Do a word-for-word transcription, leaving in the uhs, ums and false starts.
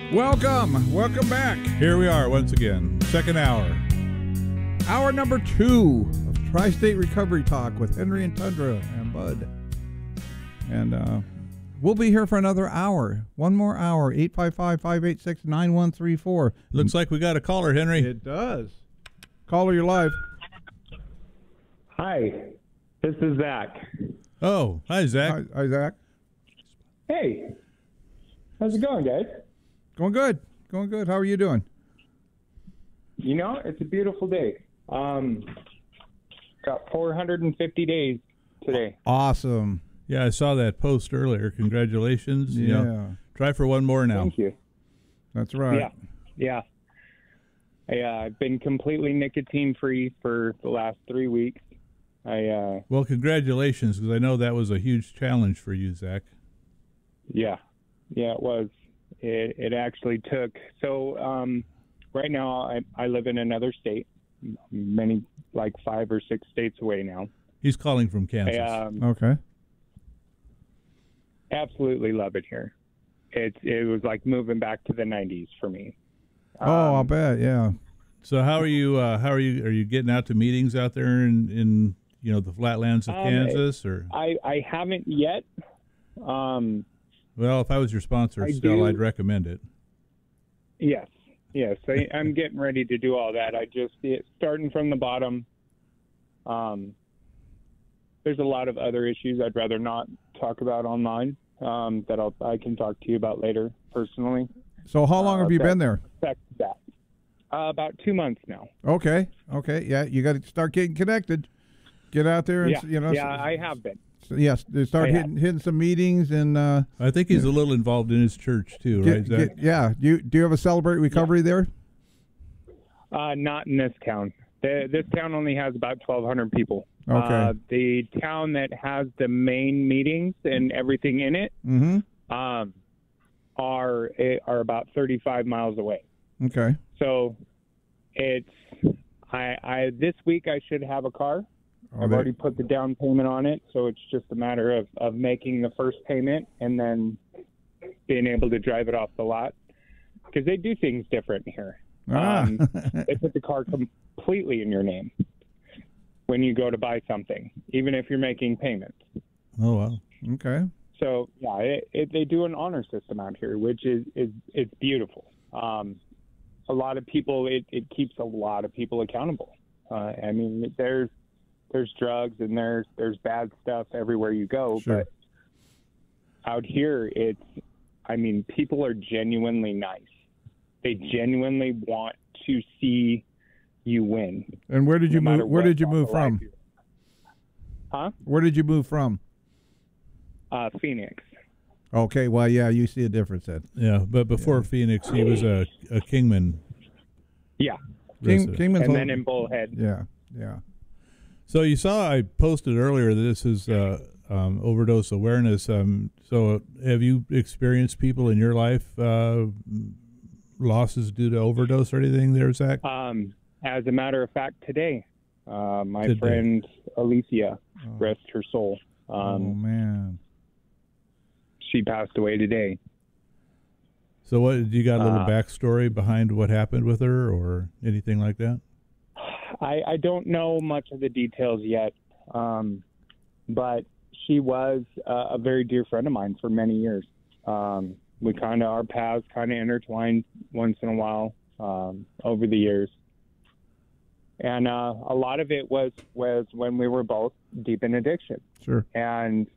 Welcome. Welcome back. Here we are once again. Second hour. Hour number two of Tri-State Recovery Talk with Henry and Tundra and Bud. And uh, we'll be here for another hour. One more hour. eight five five, five eight six, nine one three four. Looks like we got a caller, Henry. It does. Caller, you're live. Hi, this is Zach. Oh, hi, Zach. Hi, hi, Zach. Hey, how's it going, guys? Going good. Going good. How are you doing? You know, it's a beautiful day. Um, got four hundred fifty days today. Awesome. Yeah, I saw that post earlier. Congratulations. Yeah. You know, try for one more now. Thank you. That's right. Yeah, yeah. I, uh, I've been completely nicotine-free for the last three weeks. I uh, Well, congratulations, because I know that was a huge challenge for you, Zach. Yeah, yeah, it was. It, it actually took. So um, right now, I, I live in another state, many like five or six states away now. He's calling from Kansas. I, um, Okay. absolutely love it here. It it was like moving back to the nineties for me. Oh, I'll Um, bet. Yeah. So how are you? Uh, how are you? Are you getting out to meetings out there in, in you know the flatlands of Um, Kansas? Or I I haven't yet. Um, well, if I was your sponsor, I still, do- I'd recommend it. yes, yes. I, I'm getting ready to do all that. I just it, starting from the bottom. Um, there's a lot of other issues I'd rather not talk about online. Um, that I'll I can talk to you about later personally. So how long Uh, have you that been there? affect that. Uh, about two months now. Okay. Okay. Yeah, you got to start getting connected. Get out there and Yeah, s- you know. yeah, s- I have been. s- yes, they start I have. hitting hitting some meetings and uh, I think he's a little involved in his church too, right, get, Zach? get, yeah. Do you do you have a Celebrate Recovery there? Uh, not in this town. The, this town only has about twelve hundred people. Okay. Uh, the town that has the main meetings and everything in it Mm-hmm. um, are eh, are about thirty-five miles away. Okay. So it's I, I this week I should have a car. Oh, I've they- already put the down payment on it, so it's just a matter of, of making the first payment and then being able to drive it off the lot. Because they do things different here. Ah. Um, they put the car completely in your name when you go to buy something, even if you're making payments. Oh wow. Okay. So yeah, it, it, they do an honor system out here, which is is it's beautiful. Um, a lot of people, it, it keeps a lot of people accountable. Uh, I mean, there's there's drugs and there's there's bad stuff everywhere you go, Sure. but out here, it's I mean, people are genuinely nice. They genuinely want to see you win. And where did you no matter move? Where what did you walk move of life from? you're in. Huh? Where did you move from? Uh, Phoenix. Okay. Well, yeah, you see a difference then. Yeah, but before Phoenix, he was a, a Kingman Yeah. King, resident. Kingman's And home- then in Bullhead. Yeah. Yeah. So you saw I posted earlier that this is uh, um, overdose awareness. Um, so have you experienced people in your life uh, losses due to overdose or anything there, Zach? Um, as a matter of fact, today, uh, my Today. friend Alicia, Oh. rest her soul, oh um, man. she passed away today. So what, you got a little Uh, backstory behind what happened with her or anything like that? I, I don't know much of the details yet, um, but she was uh, a very dear friend of mine for many years. Um, we kind of, our paths kind of intertwined once in a while um, over the years. And uh, a lot of it was, was when we were both deep in addiction. Sure. And